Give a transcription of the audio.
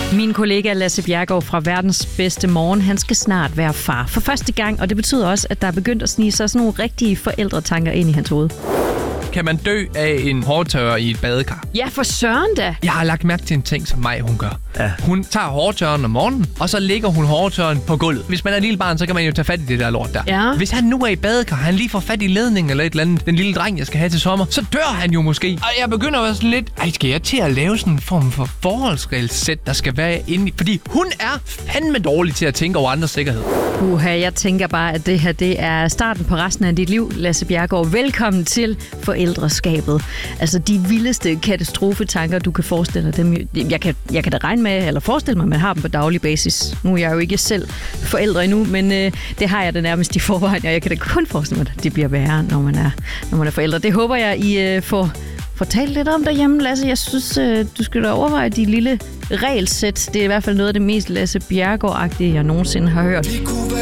Min kollega Lasse Bjerregaard fra Verdens Bedste Morgen, han skal snart være far for første gang, og det betyder også, at der er begyndt at snige sig sådan nogle rigtige forældretanker ind i hans hoved. Kan man dø af en hårtørrer i et badekar? Ja, for søren da! Jeg har lagt mærke til en ting, som hun gør. Ja. Hun tager hårtørren om morgenen, og så lægger hun hårtørren på gulvet. Hvis man er et lille barn, så kan man jo tage fat i det der lort der. Ja. Hvis han nu er i badekar, han lige får fat i ledningen eller et eller andet, den lille dreng, jeg skal have til sommer, så dør han jo måske. Og jeg begynder at være sådan lidt, skal jeg til at lave sådan en form for forholdsregelsæt, der skal være inde i? Fordi hun er fandme dårlig til at tænke over andres sikkerhed. Jeg tænker bare, at det her, det er starten på resten af dit liv, Lasse Bjerregaard. Velkommen til forældreskabet. Altså de vildeste katastrofetanker, du kan forestille dig dem. Jeg kan da regne med, eller forestille mig, at man har dem på daglig basis. Nu er jeg jo ikke selv forældre endnu, men det har jeg da nærmest i forvejen, og jeg kan da kun forestille mig, at det bliver værre, når man er forældre. Det håber jeg, I får talt lidt om derhjemme, Lasse. Jeg synes, du skal da overveje de lille regelsæt. Det er i hvert fald noget af det mest Lasse Bjerregaard-agtige, jeg nogensinde har hørt.